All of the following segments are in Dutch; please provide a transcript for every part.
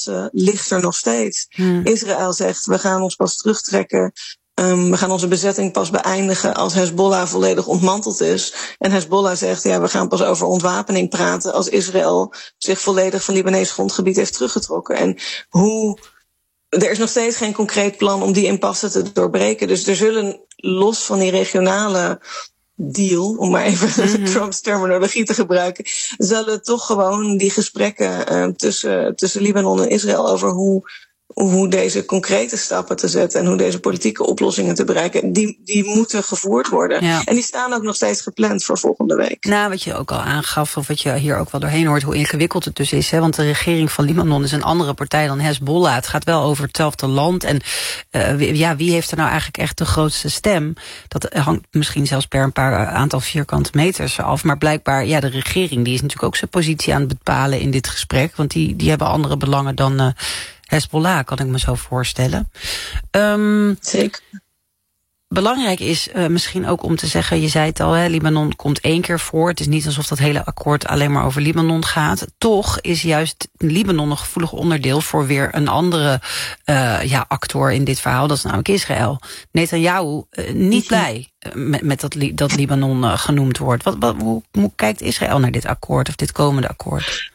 impasse ligt er nog steeds. Israël zegt, we gaan ons pas terugtrekken. We gaan onze bezetting pas beëindigen als Hezbollah volledig ontmanteld is. En Hezbollah zegt, ja, we gaan pas over ontwapening praten als Israël zich volledig van Libanees grondgebied heeft teruggetrokken. En er is nog steeds geen concreet plan om die impasse te doorbreken. Dus er zullen los van die regionale deal, om maar even Trumps terminologie te gebruiken, zullen toch gewoon die gesprekken tussen Libanon en Israël over hoe deze concrete stappen te zetten en hoe deze politieke oplossingen te bereiken, die moeten gevoerd worden. Ja. En die staan ook nog steeds gepland voor volgende week. Nou, wat je ook al aangaf, of wat je hier ook wel doorheen hoort, hoe ingewikkeld het dus is. Hè? Want de regering van Libanon is een andere partij dan Hezbollah. Het gaat wel over hetzelfde land. En wie heeft er nou eigenlijk echt de grootste stem? Dat hangt misschien zelfs per een paar aantal vierkante meters af. Maar blijkbaar, de regering die is natuurlijk ook zijn positie aan het bepalen in dit gesprek. Want die hebben andere belangen dan Hezbollah, kan ik me zo voorstellen. Zeker. Belangrijk is misschien ook om te zeggen, je zei het al, Libanon komt 1 keer voor. Het is niet alsof dat hele akkoord alleen maar over Libanon gaat. Toch is juist Libanon een gevoelig onderdeel voor weer een andere actor in dit verhaal. Dat is namelijk Israël. Netanyahu niet blij met dat Libanon genoemd wordt. Hoe kijkt Israël naar dit akkoord of dit komende akkoord?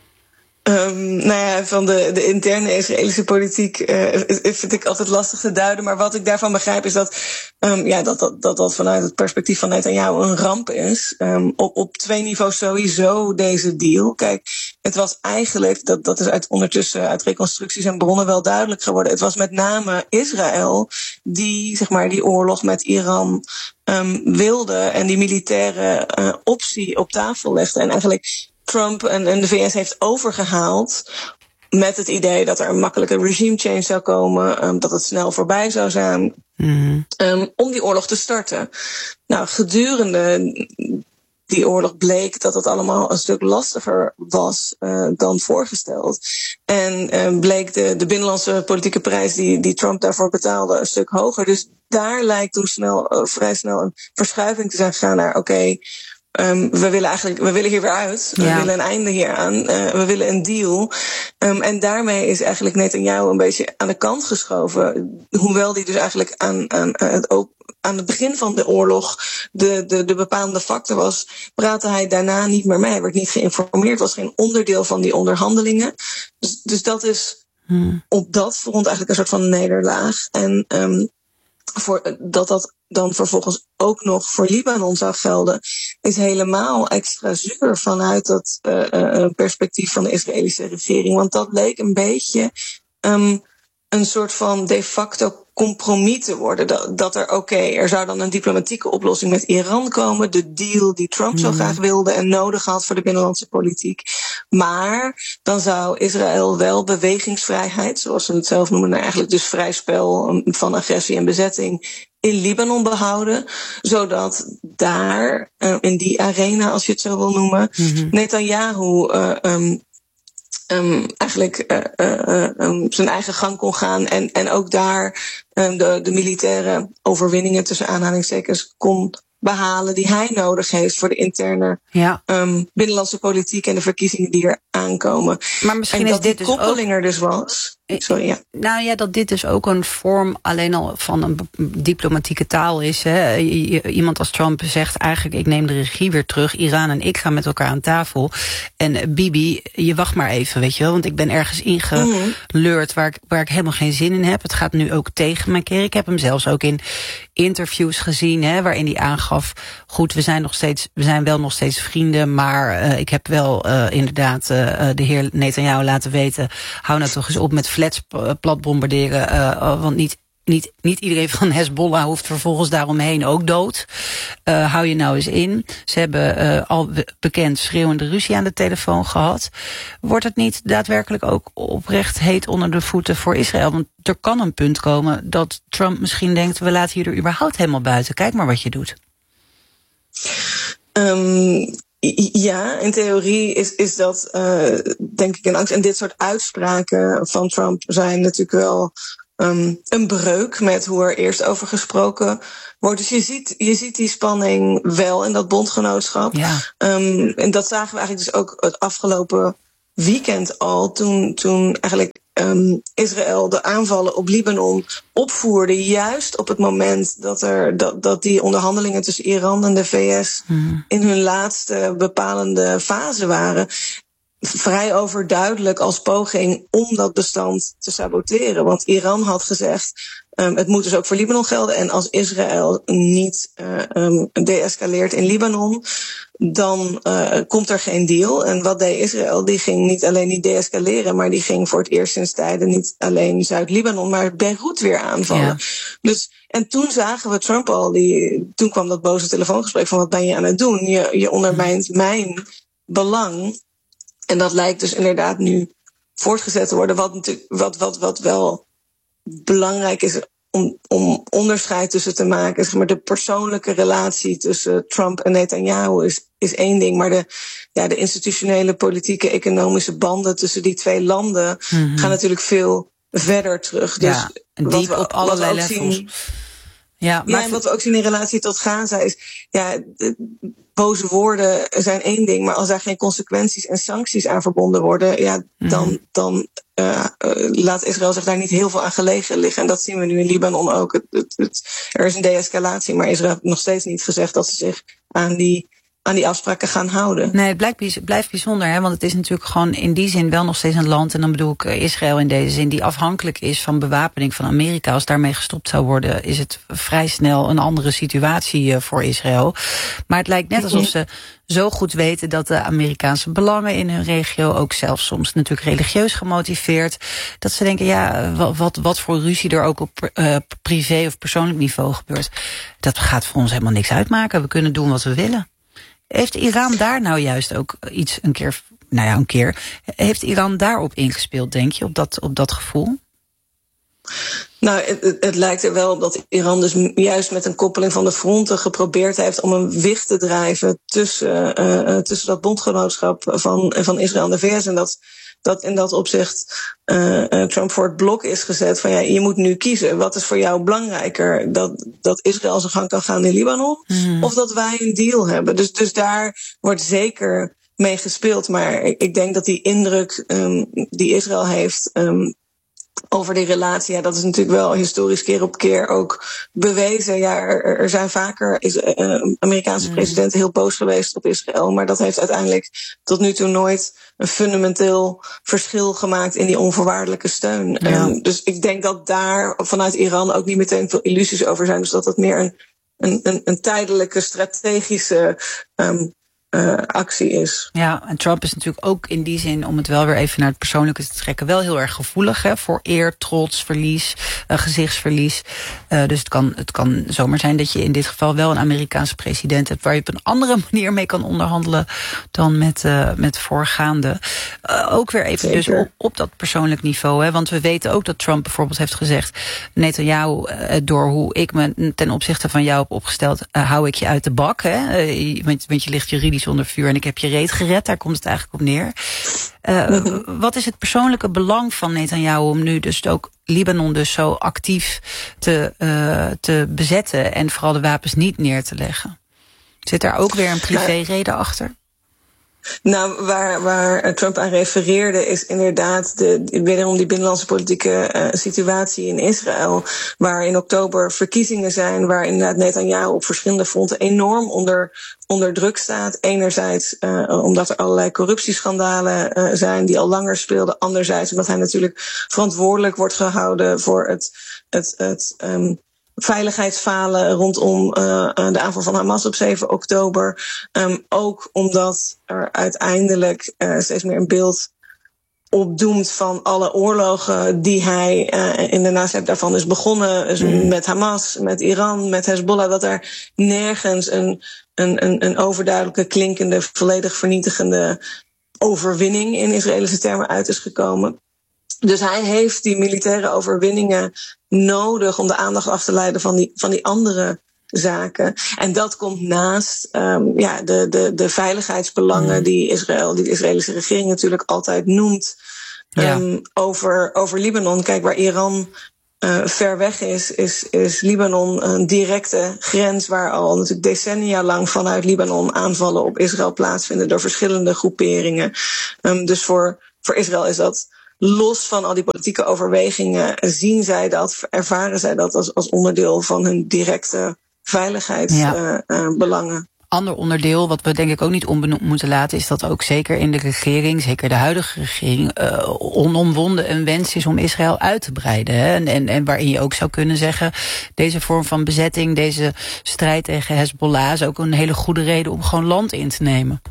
Van de interne Israëlische politiek vind ik altijd lastig te duiden. Maar wat ik daarvan begrijp is dat vanuit het perspectief van Netanyahu een ramp is. Op 2 niveaus sowieso deze deal. Kijk, het was eigenlijk, dat is ondertussen uit reconstructies en bronnen wel duidelijk geworden. Het was met name Israël die, zeg maar, die oorlog met Iran wilde en die militaire optie op tafel legde. En eigenlijk Trump en de VS heeft overgehaald met het idee dat er een makkelijke regime change zou komen, dat het snel voorbij zou zijn, om die oorlog te starten. Nou, gedurende die oorlog bleek dat het allemaal een stuk lastiger was dan voorgesteld. En bleek de binnenlandse politieke prijs die Trump daarvoor betaalde een stuk hoger. Dus daar lijkt toen vrij snel een verschuiving te zijn gegaan naar we willen hier weer uit. We willen een einde hier aan. We willen een deal. En daarmee is eigenlijk Netanyahu een beetje aan de kant geschoven. Hoewel die dus eigenlijk aan het begin van de oorlog de bepalende factor was, praatte hij daarna niet meer mee. Hij werd niet geïnformeerd. Was geen onderdeel van die onderhandelingen. Dus dat is op dat front eigenlijk een soort van nederlaag. En dat dan vervolgens ook nog voor Libanon zou gelden, is helemaal extra zuur vanuit dat perspectief van de Israëlische regering. Want dat leek een beetje een soort van de facto compromis te worden. Dat er zou dan een diplomatieke oplossing met Iran komen. De deal die Trump zo graag wilde en nodig had voor de binnenlandse politiek. Maar dan zou Israël wel bewegingsvrijheid, zoals ze het zelf noemen, eigenlijk dus vrij spel van agressie en bezetting in Libanon behouden. Zodat daar, in die arena, als je het zo wil noemen, Netanyahu zijn eigen gang kon gaan en ook daar de militaire overwinningen tussen aanhalingstekens kon behalen die hij nodig heeft voor de interne binnenlandse politiek en de verkiezingen die er aankomen. Maar misschien en dat is dit die koppeling er dus was. Sorry, ja. Nou ja, dat dit dus ook een vorm alleen al van een diplomatieke taal is. Hè. Iemand als Trump zegt eigenlijk, ik neem de regie weer terug. Iran en ik gaan met elkaar aan tafel. En Bibi, je wacht maar even, weet je wel. Want ik ben ergens ingeleurd waar ik helemaal geen zin in heb. Het gaat nu ook tegen mijn keer. Ik heb hem zelfs ook in interviews gezien, hè, waarin hij aangaf, goed, we zijn wel nog steeds vrienden, maar ik heb wel inderdaad de heer Netanyahu laten weten, hou nou toch eens op met flats plat bombarderen, want niet iedereen van Hezbollah hoeft vervolgens daaromheen ook dood. Hou je nou eens in. Ze hebben al bekend schreeuwende ruzie aan de telefoon gehad. Wordt het niet daadwerkelijk ook oprecht heet onder de voeten voor Israël? Want er kan een punt komen dat Trump misschien denkt, we laten je er überhaupt helemaal buiten. Kijk maar wat je doet. Ja, in theorie is dat denk ik een angst. En dit soort uitspraken van Trump zijn natuurlijk wel een breuk met hoe er eerst over gesproken wordt. Dus je ziet die spanning wel in dat bondgenootschap. Ja. En dat zagen we eigenlijk dus ook het afgelopen weekend al, toen eigenlijk Israël de aanvallen op Libanon opvoerde, juist op het moment dat die onderhandelingen tussen Iran en de VS in hun laatste bepalende fase waren, vrij overduidelijk als poging om dat bestand te saboteren. Want Iran had gezegd, het moet dus ook voor Libanon gelden. En als Israël niet deescaleert in Libanon, dan komt er geen deal. En wat deed Israël? Die ging niet alleen niet deescaleren, maar die ging voor het eerst sinds tijden niet alleen Zuid-Libanon, maar Beirut weer aanvallen. Ja. Dus, en toen zagen we Trump al, toen kwam dat boze telefoongesprek van wat ben je aan het doen? Je ondermijnt mijn belang. En dat lijkt dus inderdaad nu voortgezet te worden. Wat wel belangrijk is om onderscheid tussen te maken. Zeg maar, de persoonlijke relatie tussen Trump en Netanyahu is één ding. Maar de institutionele, politieke, economische banden tussen die twee landen gaan natuurlijk veel verder terug. Dus ja, en diep op allerlei levels. Ja, en wat we ook zien in relatie tot Gaza is, boze woorden zijn één ding, maar als daar geen consequenties en sancties aan verbonden worden, dan laat Israël zich daar niet heel veel aan gelegen liggen. En dat zien we nu in Libanon ook. Er is een de-escalatie, maar Israël heeft nog steeds niet gezegd dat ze zich aan die afspraken gaan houden. Nee, het blijft bijzonder, hè? Want het is natuurlijk gewoon in die zin wel nog steeds een land, en dan bedoel ik Israël in deze zin, die afhankelijk is van bewapening van Amerika. Als daarmee gestopt zou worden, is het vrij snel een andere situatie voor Israël. Maar het lijkt net alsof ze zo goed weten dat de Amerikaanse belangen in hun regio, ook zelfs soms natuurlijk religieus gemotiveerd, dat ze denken, wat voor ruzie er ook op privé of persoonlijk niveau gebeurt, dat gaat voor ons helemaal niks uitmaken. We kunnen doen wat we willen. Heeft Iran daar nou juist ook iets een keer... Heeft Iran daarop ingespeeld, denk je, op dat gevoel? Nou, het lijkt er wel op dat Iran dus juist met een koppeling van de fronten geprobeerd heeft om een wicht te drijven tussen dat bondgenootschap van Israël en de VS. En dat in dat opzicht Trump voor het blok is gezet van je moet nu kiezen. Wat is voor jou belangrijker? Dat Israël zijn gang kan gaan in Libanon? Of dat wij een deal hebben? Dus daar wordt zeker mee gespeeld. Maar ik denk dat die indruk die Israël heeft over die relatie, dat is natuurlijk wel historisch keer op keer ook bewezen. Ja, er zijn vaker Amerikaanse presidenten heel boos geweest op Israël, maar dat heeft uiteindelijk tot nu toe nooit een fundamenteel verschil gemaakt in die onvoorwaardelijke steun. Ja. Dus ik denk dat daar vanuit Iran ook niet meteen veel illusies over zijn. Dus dat het meer een tijdelijke strategische actie is. Ja, en Trump is natuurlijk ook in die zin, om het wel weer even naar het persoonlijke te trekken, wel heel erg gevoelig, hè, voor eer, trots, verlies, gezichtsverlies. Dus het kan zomaar zijn dat je in dit geval wel een Amerikaanse president hebt waar je op een andere manier mee kan onderhandelen dan met voorgaande. Ook weer even dus op dat persoonlijk niveau, hè, want we weten ook dat Trump bijvoorbeeld heeft gezegd, Netanyahu, door hoe ik me ten opzichte van jou heb opgesteld, hou ik je uit de bak, hè, want je ligt juridisch onder vuur en ik heb je reet gered, daar komt het eigenlijk op neer. Wat is het persoonlijke belang van Netanyahu om nu dus ook Libanon dus zo actief te bezetten en vooral de wapens niet neer te leggen? Zit daar ook weer een privéreden achter? Nou, waar Trump aan refereerde is inderdaad wederom die binnenlandse politieke situatie in Israël, waar in oktober verkiezingen zijn, waar inderdaad Netanyahu op verschillende fronten enorm onder druk staat. Enerzijds omdat er allerlei corruptieschandalen zijn die al langer speelden. Anderzijds omdat hij natuurlijk verantwoordelijk wordt gehouden voor het veiligheidsfalen rondom de aanval van Hamas op 7 oktober. Ook omdat er uiteindelijk steeds meer een beeld opdoemt van alle oorlogen die hij in de nasleep daarvan is begonnen. Dus met Hamas, met Iran, met Hezbollah. Dat er nergens een overduidelijke, klinkende, volledig vernietigende overwinning in Israëlische termen uit is gekomen. Dus hij heeft die militaire overwinningen nodig om de aandacht af te leiden van die andere zaken. En dat komt naast de veiligheidsbelangen die de Israëlische regering natuurlijk altijd noemt over Libanon. Kijk, waar Iran ver weg is Libanon een directe grens waar al natuurlijk decennia lang vanuit Libanon aanvallen op Israël plaatsvinden door verschillende groeperingen. Dus voor Israël is dat los van al die politieke overwegingen zien zij dat, ervaren zij dat als onderdeel van hun directe veiligheidsbelangen. Ander onderdeel, wat we denk ik ook niet onbenoemd moeten laten, is dat ook zeker in de regering, zeker de huidige regering, onomwonden een wens is om Israël uit te breiden. Hè? En waarin je ook zou kunnen zeggen, deze vorm van bezetting, deze strijd tegen Hezbollah is ook een hele goede reden om gewoon land in te nemen.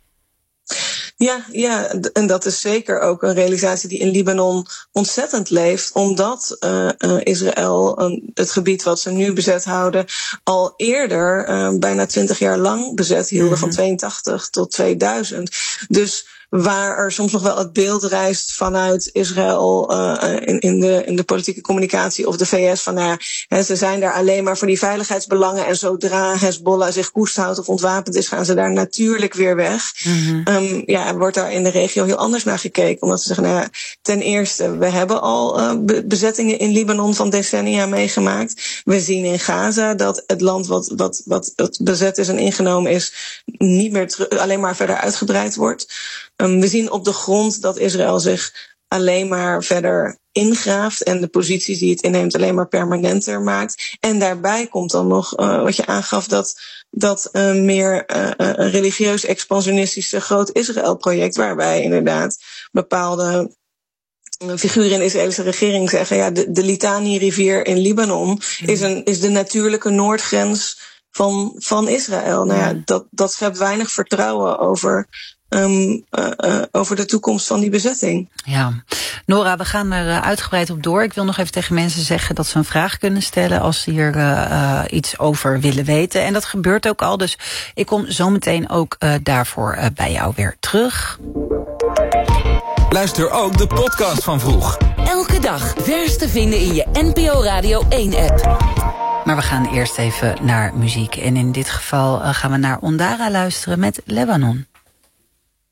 Ja, en dat is zeker ook een realisatie die in Libanon ontzettend leeft, omdat Israël het gebied wat ze nu bezet houden al eerder bijna 20 jaar lang bezet hielden, van 82 tot 2000. Dus waar er soms nog wel het beeld reist vanuit Israël in de politieke communicatie of de VS van ze zijn daar alleen maar voor die veiligheidsbelangen en zodra Hezbollah zich koest houdt of ontwapend is, gaan ze daar natuurlijk weer weg. Wordt daar in de regio heel anders naar gekeken, omdat ze zeggen, ten eerste, we hebben al bezettingen in Libanon van decennia meegemaakt. We zien in Gaza dat het land wat bezet is en ingenomen is niet meer alleen maar verder uitgebreid wordt. We zien op de grond dat Israël zich alleen maar verder ingraaft en de posities die het inneemt alleen maar permanenter maakt. En daarbij komt dan nog wat je aangaf, dat meer religieus expansionistische groot Israël-project, waarbij inderdaad bepaalde figuren in de Israëlische regering zeggen, de Litani-rivier in Libanon is de natuurlijke noordgrens van Israël. Dat schept weinig vertrouwen over de toekomst van die bezetting. Ja, Nora, we gaan er uitgebreid op door. Ik wil nog even tegen mensen zeggen dat ze een vraag kunnen stellen als ze hier iets over willen weten. En dat gebeurt ook al, dus ik kom zometeen ook daarvoor bij jou weer terug. Luister ook de podcast van Vroeg. Elke dag vers te vinden in je NPO Radio 1-app. Maar we gaan eerst even naar muziek. En in dit geval gaan we naar Ondara luisteren met Lebanon.